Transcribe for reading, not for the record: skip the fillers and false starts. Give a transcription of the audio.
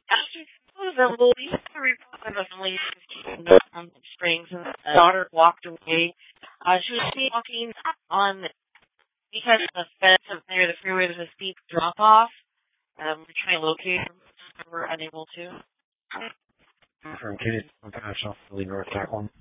After Louise reported of only 15 Springs, and the daughter walked away. She was walking on because the fence up near the freeway was a steep drop off. We're trying to locate her, but we're unable to. From Katie, National, North Tackle.